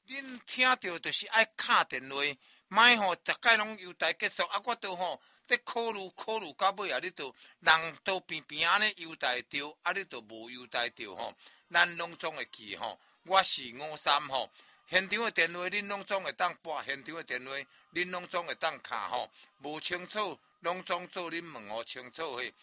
恁听到就是爱敲电话，莫吼逐摆拢邮台结束啊！我都吼在考虑到尾啊，你都人都边边安尼邮台着，啊，你都无邮台着吼，咱拢总会记吼。我是53吼，现场的电话恁拢总会当拨，现场的电话恁拢总会当敲吼，无清楚拢总做恁问吼清楚嘿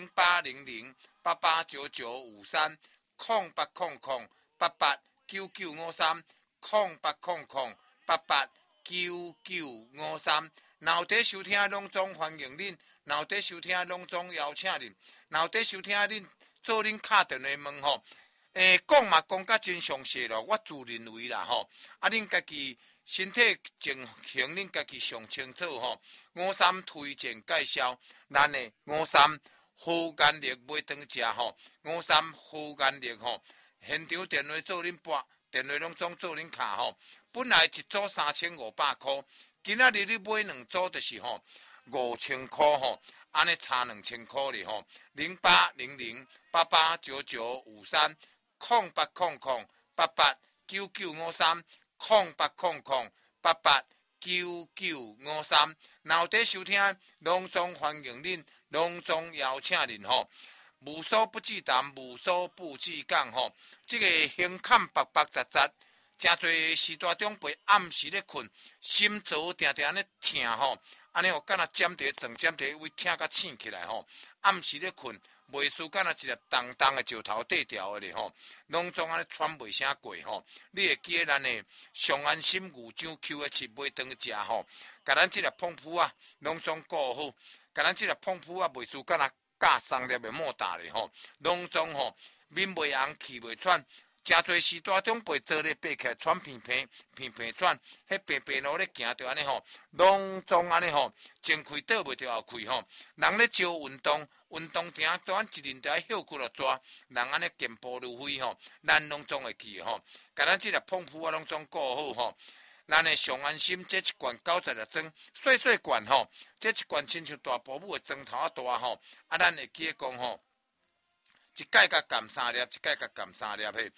，0800889953，0800889953，若有伫收听拢总欢迎恁，若有伫收听拢总邀请恁，若有伫收听恁做恁敲电话问吼。讲嘛讲甲真详细咯，我自认为啦吼，啊恁家己身体情形恁家己上清楚吼。53推荐介绍，咱的53好眼力买当食吼，53好眼力吼，现场电话做恁拨，电话拢总做恁敲吼。本来一组3500块，今仔日你买2组就是吼5000块吼，安尼差2000块哩吼。0800889953。0800889953，0800889953，若有伫收听，拢总欢迎恁，拢总邀请恁吼。无所不至谈，无所不至讲吼。这个胸坎白白杂杂，真侪时大长辈暗时咧困，心轴定定咧疼吼，安尼吼敢若尖伫床尖伫位疼甲醒起来吼，暗时咧困。袂输敢若一粒重重的石头缀条的咧吼，拢总安尼喘袂啥过吼。你会记得咱的上安心牛掌 Q H 买当食吼，甲咱即粒碰扑啊，拢总顾好，甲咱即粒碰扑啊，袂输敢若架3粒的莫大咧吼，拢总吼面袂红气袂喘。真侪时大长辈坐咧爬起来喘片片喘，迄白白路咧行着安尼吼，拢总安尼吼，前开倒袂着后开吼。人咧招运动亭，咱一人就爱休骨落抓，人安尼健步如飞吼，咱拢总会记吼。甲咱即个碰扑啊，拢总顾好吼。咱的上安心这一罐96装，细罐吼，这一罐亲像大保姆的砖头啊大吼，啊，咱会记讲吼。一盖甲含3粒，一盖甲含3粒嘿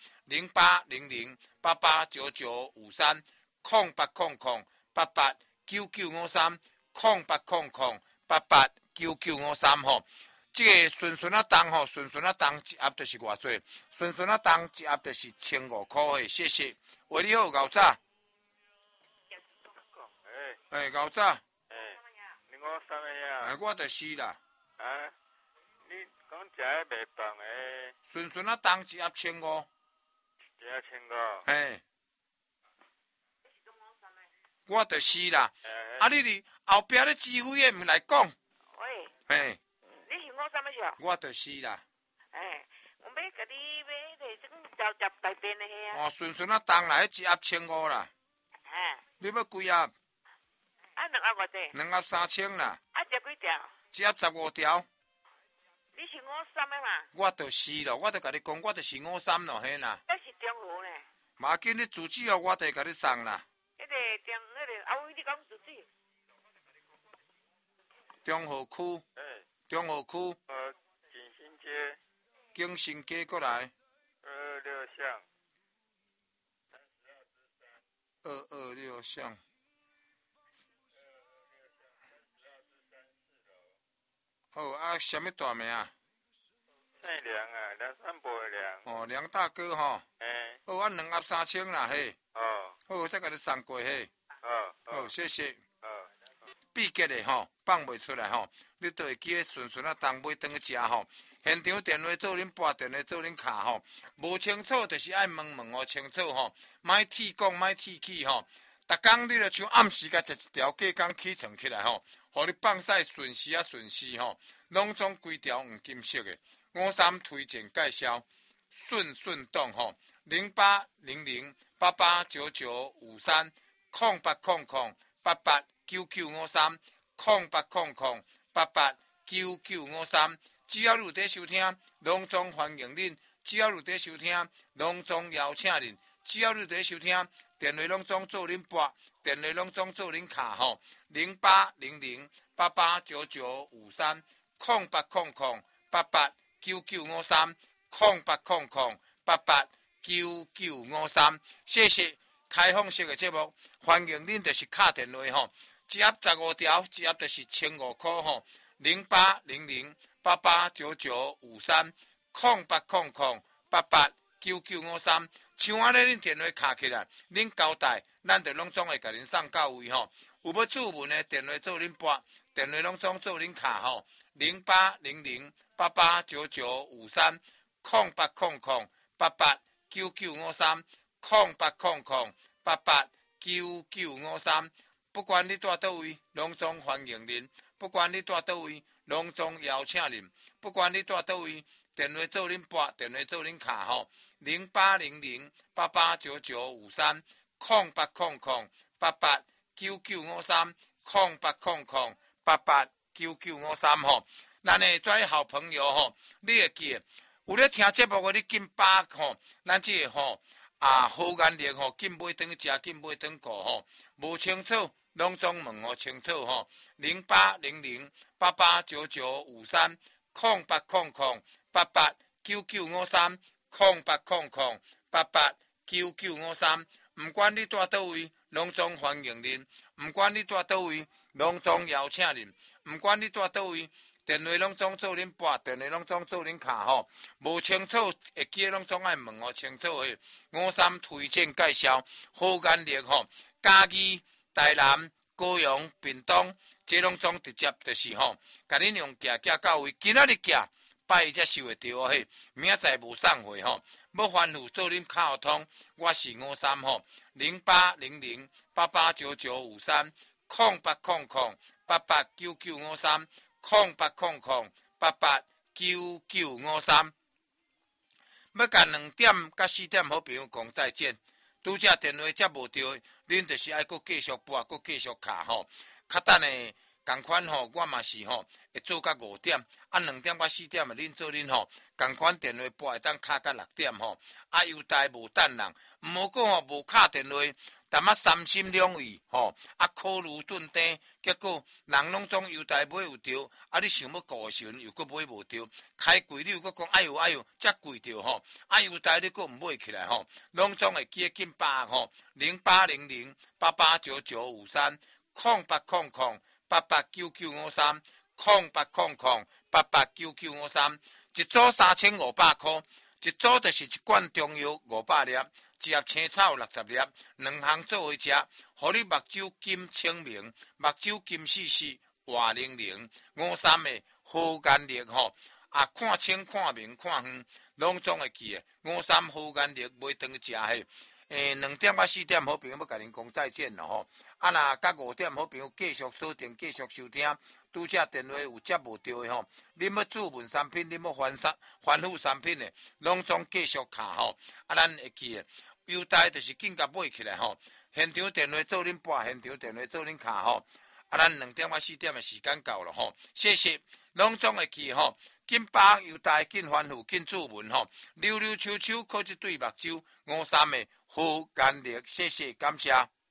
，0800889953，0800889953吼。这个顺顺啊当吼，顺顺啊当一盒就是偌济，顺顺啊当一盒就是1500块嘿，谢谢。喂，你好，牛仔。牛仔。 你讲啥物呀？ 我就是啦。 你讲食迄卖饭的？ 顺顺啊当一盒1500。 一盒1500。 嘿。我就是啦。啊，你哩后壁咧指挥的，毋来讲。 喂。 嘿。 你是我啥物事？ 我就是啦。 我要甲你买迄个种招接大便的迄啊。顺顺啊当啦，迄一盒1500啦。你要几盒？ 啊，2盒偌济？2 盒3000啦。 啊，食几条？ 一盒15条。 你是53的嘛？ 我就是咯，我就甲你讲，我就是53咯，嘿啦。 那是中和呢。 嘛紧你住址哦，我就甲你送啦。 迄个啊位你讲住址？ 中和区。中和区。 景新街。 景新街过来。 226巷。 226巷。好啊，什么大名啊？ 姓梁啊，梁山伯的梁。 哦，梁大哥吼。好啊，2盒3000啦嘿。好，再甲你送过嘿。好，谢谢。秘诀的吼，放袂出来吼，你都会记得顺顺啊当买当去食吼。现场电话做恁拨，电话做恁敲吼，无清楚就是爱问哦清楚吼，莫铁讲莫铁气吼。逐工你著像暗时甲食一条鸡肝起床起来吼，互你放屎顺时啊顺时吼，拢总规条黄金色的。53推荐介绍，顺动吼，0800889953，0800889953，只要你有在收听，拢总欢迎恁；只要你有在收听，拢总邀请恁；只要你有在收听，电话拢总做恁拨，电话拢总做恁敲吼，0800889953，0800889953，谢谢。 开放式的节目，欢迎恁就是敲电话吼，一盒15条，一盒就是1500块吼，0800889953，0800889953。像安尼恁电话卡起来，恁交代，咱就拢总会甲恁送到位吼。有要注文的电话做恁拨，电话拢总做恁卡吼，0800889953，0800889953，不管你住倒位，拢总欢迎恁；不管你住倒位，拢总邀请恁；不管你住倒位，电话做恁拨，电话做恁卡吼，0800889953，0800889953吼。咱的遮好朋友吼，你会记得？有咧听节目的，你紧把吼，咱这个吼好眼力吼，紧买转食，紧买转顾吼。无清楚，拢总问我清楚吼。0800889953，0800889953，唔管你住倒位，拢总欢迎恁；唔管你住倒位，拢总邀请恁；唔管你住倒位。电话拢总做恁拨，电话拢总做恁卡吼，无清楚会记拢总爱问我清楚诶。53推荐介绍，好眼力吼，嘉义、台南、高雄、屏东，这拢总直接就是吼，甲恁用寄到位，今仔日寄，拜才收会到嘿，明仔载无送货吼，要吩咐做恁卡通，我是53吼，0800889953，0800889953。0800889953，要甲2点到4点好朋友讲再见。拄则电话接无到，恁就是爱搁继续拨，搁继续卡吼。较等的共款吼，我嘛是吼会做到5点，2点到4点的恁做恁吼，共款电话拨会当卡到6点吼。优待无等人，毋好讲吼无卡电话。淡仔三心两意吼，考虑顿定，结果人拢总优待买有着，你想要顾的时阵又搁买无着，开贵你又搁讲哎呦，遮贵着吼，优待你搁毋买起来吼，拢总会记紧把吼，0800889953，0800889953，一组3500块，一组就是一罐中药500粒。一盒青草60粒，2项做伙食，互你目睭金清明，目睭金细细，活灵灵。53的好眼力吼，看清看明看远，拢总会记的。53好眼力买顿食嘿，2点到4点好朋友要甲恁讲再见咯吼。若到5点好朋友继续锁定，继续收听。拄则电话有接无到的吼，恁要注文产品，恁要反复产品的，拢总继续卡吼。咱会记的。优待就是紧甲买起来吼，现场电话做恁拨，现场电话做恁卡吼。咱2点到4点的时间到了吼，谢谢，拢总会记吼，紧把优待，紧反复，紧注文吼，溜溜秋秋靠一对目睭，53的好眼力，谢谢，感谢。